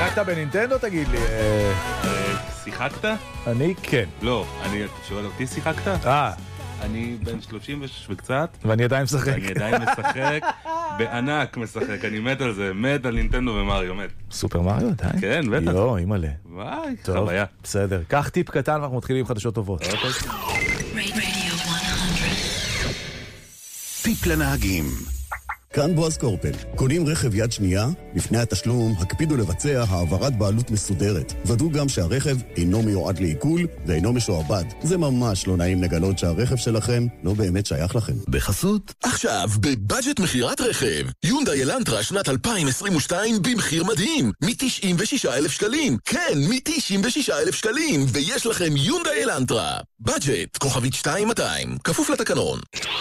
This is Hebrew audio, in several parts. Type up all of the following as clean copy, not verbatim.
שיחקת בנינטנדו, תגיד לי? שיחקת? אני כן. לא, אתה שואל אותי שיחקת? אני בן 30 וקצת. ואני עדיין משחק. אני עדיין משחק, בענק משחק, אני מת על זה, מת על נינטנדו ומריו, מת. סופר מריו עדיין? כן, בטח. יו, אימאלה. וואי, חוויה. בסדר, קח טיפ קטן ואנחנו מתחילים עם חדשות טובות. טיפ לנהגים. כאן בועז קורפל. קונים רכב יד שנייה? לפני התשלום, הקפידו לבצע העברת בעלות מסודרת. ודאו גם שהרכב אינו מיועד לעיכול ואינו משועבד. זה ממש לא נעים לגלות שהרכב שלכם לא באמת שייך לכם. בחסות. עכשיו, בבאג'ט מחירת רכב. יונדאי אלנטרה שנת 2022 במחיר מדהים. מ-96,000 שקלים. כן, מ-96,000 שקלים. ויש לכם יונדאי אלנטרה. באג'ט, כוכבית 2200. כפוף לתקנון.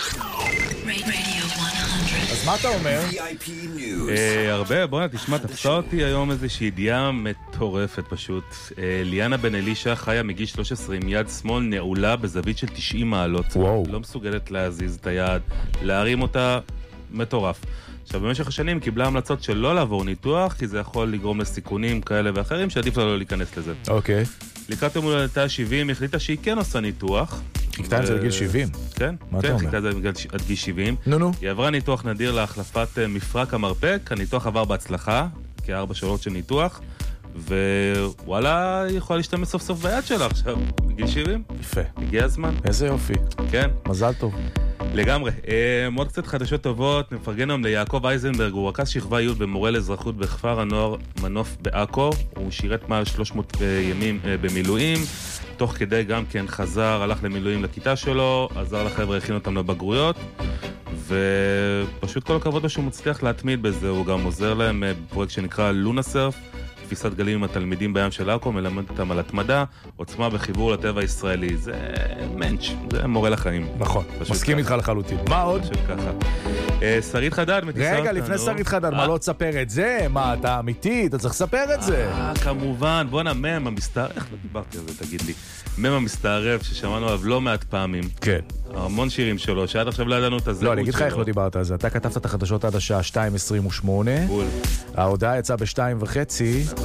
אז מה אתה אומר? הרבה, בוא תשמע, תפסה אותי היום איזושהי ידיעה מטורפת פשוט. ליאנה בן אלישה חיה מגיל 13 עם יד שמאל נעולה בזווית של 90 מעלות. לא מסוגלת להזיז את היד, להרים אותה, מטורף. עכשיו, במשך השנים קיבלה המלצות של לא לעבור ניתוח, כי זה יכול לגרום לסיכונים כאלה ואחרים, שעדיף לה לא להיכנס לזה. אוקיי. לקראת יום הולדתה ה-70, החליטה שהיא כן עושה ניתוח. חיכתה את זה לגיל 70. כן, חיכתה את זה עד גיל 70. נו. היא עברה ניתוח נדיר להחלפת מפרק המרפק, הניתוח עבר בהצלחה, כ4 שעות של ניתוח, ווואלה, היא יכולה להשתמש סוף סוף ביד שלה עכשיו, בגיל 70. יפה. הגיע הזמן. איזה יופי. כן. מזל טוב. לגמרי. מאוד קצת חדשות טובות, נפרגן היום ליעקב אייזנברג, הוא רכז שכבה י' במורה לאזרחות בכפר הנוער מנוף בעכו, הוא שירת מעל 300 ימים במילואים, תוך כדי גם כן חזר, הלך למילואים לכיתה שלו, עזר לחבר'ה, הכין אותם לבגרויות, ופשוט כל הכבוד לו שהוא מצליח להתמיד בזה, הוא גם עוזר להם בפרויקט שנקרא לונה סרף, תפיסת גלים עם התלמידים בים של עכו, מלמד אותם על התמדה, עוצמה וחיבור לטבע הישראלי. זה מנץ', זה מורה לחיים. נכון, מסכים איתך לחלוטין. מה עוד? פשוט ככה. שרית חדד מטיסה אותנו. רגע, לפני שרית חדד, מה לא תספר את זה? מה, אתה אמיתי? אתה צריך לספר את זה. כמובן, בוא נמם המסתערב, איך לא דיברתי על זה, תגיד לי? מם המסתערב ששמענו עליו לא מעט פעמים. כן. המון שירים שלו, שעד עכשיו לא ידענו את הזהות שלו. לא, אני אגיד לך איך לא דיברת על זה. אתה כתבת את החדשות עד השעה 2:28. בול. ההודעה יצאה ב-2:30.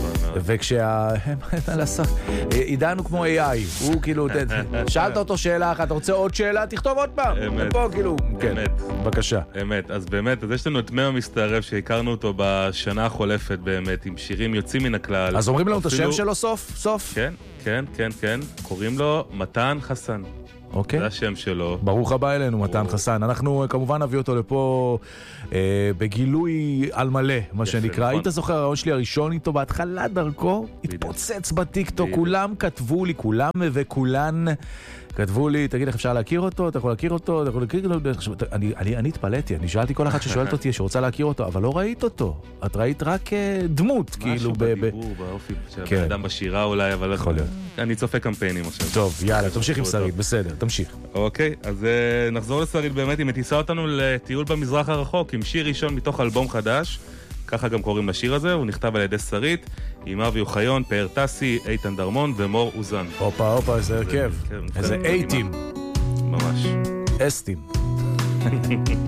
עידן הוא כמו AI, הוא כאילו, שאלת אותו שאלה אחת, אתה רוצה עוד שאלה? תכתוב עוד פעם. פה כאילו, כן, בבקשה. אמת, אז באמת, אז יש לנו את מם המסתערב שהכרנו אותו בשנה החולפת באמת, עם שירים יוצאים מן הכלל. אז אומרים לנו את השם שלו סוף? כן, קוראים לו מתן חסן. אוקיי. זה השם שלו. ברוך הבא אלינו, מתן חסן. אנחנו כמובן נביא אותו לפה בגילוי על מלא, מה שנקרא. היית זוכר, הרעיון שלי הראשון איתו בהתחלה דרכו, התפוצץ בטיקטוק, כולם כתבו לי, כולם וכולן כתבו לי, תגיד איך אפשר להכיר אותו, אתה יכול להכיר אותו, אתה יכול להכיר אותו. אני התפלאתי, אני שאלתי כל אחת ששואלת אותי שרוצה להכיר אותו, אבל לא ראית אותו. את ראית רק דמות, כאילו. משהו בדיבור, באופי, שהאדם בשירה אולי, אבל אני צופה קמפיינים עכשיו. טוב, יאללה, תמשיך עם שרית, בסדר, תמשיך. אוקיי, אז נחזור לשרית באמת, היא מטיסה אותנו לטיול במזרח הרחוק, עם שיר ראשון מתוך אלבום חדש, ככה גם קוראים לשיר הזה, הוא נכתב על ידי שרית, עם אבי אוחיון, פאר טסי, איתן דרמון ומור אוזן. הופה, איזה הרכב. איזה אייטים. ממש. אסטים.